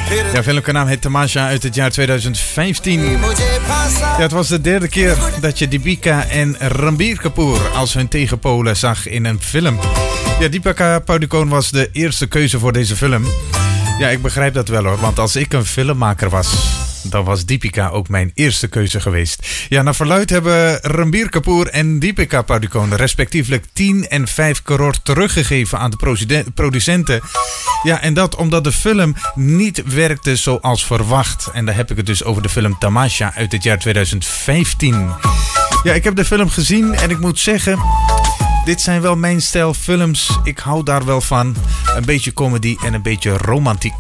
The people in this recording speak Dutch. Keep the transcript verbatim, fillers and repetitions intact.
Ja, filmkanaal heet Tamasha uit het jaar tweeduizend vijftien. Ja, het was de derde keer dat je Deepika en Ranbir Kapoor als hun tegenpolen zag in een film. Ja, Deepika Padukone was de eerste keuze voor deze film. Ja, ik begrijp dat wel hoor, want als ik een filmmaker was, dan was Deepika ook mijn eerste keuze geweest. Ja, naar verluidt hebben Ranbir Kapoor en Deepika Padukone respectievelijk tien en vijf crore teruggegeven aan de producenten. Ja, en dat omdat de film niet werkte zoals verwacht. En daar heb ik het dus over de film Tamasha uit het jaar tweeduizend vijftien. Ja, ik heb de film gezien en ik moet zeggen, dit zijn wel mijn stijl films. Ik hou daar wel van. Een beetje comedy en een beetje romantiek.